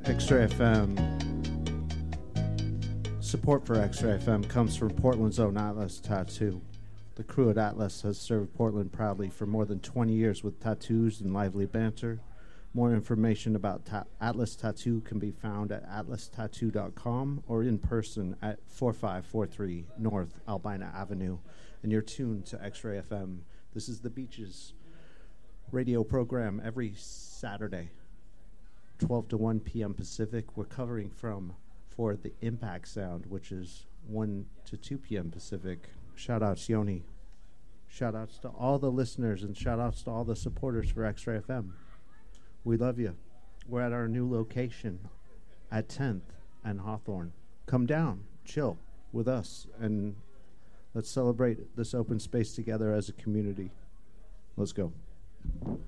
X-Ray FM. Support for X-Ray FM comes from Portland's own Atlas Tattoo. The crew at Atlas has served Portland proudly for more than 20 years with tattoos and lively banter. More information about Atlas Tattoo can be found at atlastattoo.com or in person at 4543 North Albina Avenue. And you're tuned to X-Ray FM. This is the Beaches radio program every Saturday, 12 to 1 p.m. Pacific. We're covering for the Impact Sound, which is 1 to 2 p.m. Pacific. Shout-outs, Yoni. Shout-outs to all the listeners and shout-outs to all the supporters for X-Ray FM. We love you. We're at our new location at 10th and Hawthorne. Come down, chill with us, and let's celebrate this open space together as a community. Let's go.